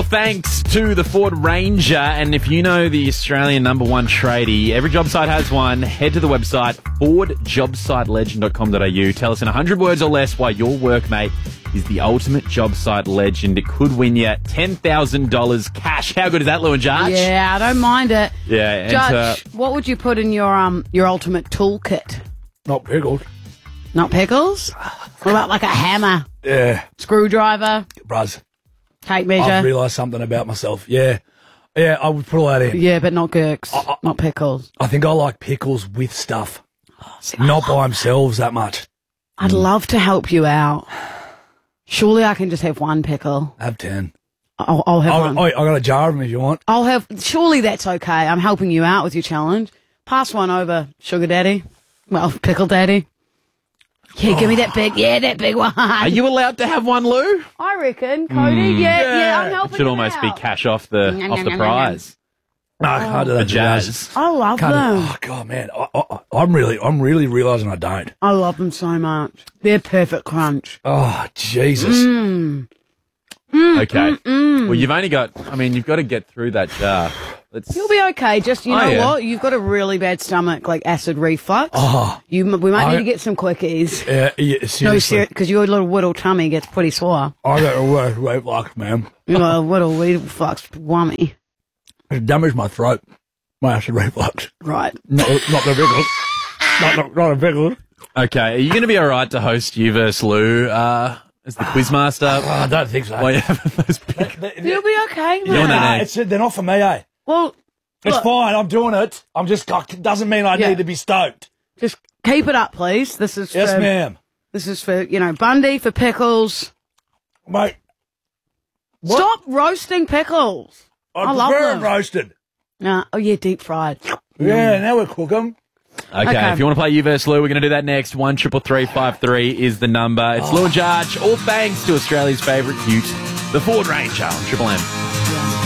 all thanks to the Ford Ranger. And if you know the Australian #1 tradie, every job site has one. Head to the website, fordjobsitelegend.com.au. Tell us in 100 words or less why your workmate is the ultimate job site legend. It could win you $10,000 cash. How good is that, Lou and Judge? Yeah, I don't mind it. Yeah, and, Judge, what would you put in your ultimate toolkit? Not pickled. Not pickles? What about like a hammer? Yeah. Screwdriver? Bruz. Tape measure? I've realised something about myself. Yeah. Yeah, I would put all that in. Yeah, but not gherks. Not pickles. I think I like pickles with stuff. Not by themselves that much. I'd love to help you out. Surely I can just have one pickle. Have 10. I'll have one. I got a jar of them if you want. I'll have. Surely that's okay. I'm helping you out with your challenge. Pass one over, Sugar Daddy. Well, Pickle Daddy. Yeah, give me that big. Yeah, that big one. Are you allowed to have one, Lou? I reckon, Cody. Yeah, I'm helping It should you almost out. be cash off the prize. No, I can't do that. The jazz. I love Can't them. do- Oh God, man, I'm really realising I don't. I love them so much. They're perfect crunch. Oh Jesus. Okay. Well, you've only got, you've got to get through that jar. You'll be okay. Just, you know yeah. what? You've got a really bad stomach, like acid reflux. Oh. We might need to get some quickies. Yeah, No, seriously. because your little whittle tummy gets pretty sore. I got a worse reflux, man. You know, a little reflux wummy. It damaged my throat. My acid reflux. Right. Not the pickles. Not the pickles. Okay. Are you going to be all right to host you versus Lou as the quizmaster? Oh, I don't think so. While you have those big... You'll be okay, You're man. not- They're not for me, eh? Well, It's look, fine. I'm doing it. Doesn't mean I Yeah. need to be stoked. just keep it up, please. This is Yes, for, ma'am. This is for, Bundy, for pickles. Mate, what? Stop roasting pickles. I love prefer them. them roasted. Nah, oh yeah, deep fried. Yeah, now we cook them. Okay, if you want to play you versus Lou, we're going to do that next. 133353 is the number. It's Lou and Judge, all thanks to Australia's favourite ute, the Ford Ranger on Triple M.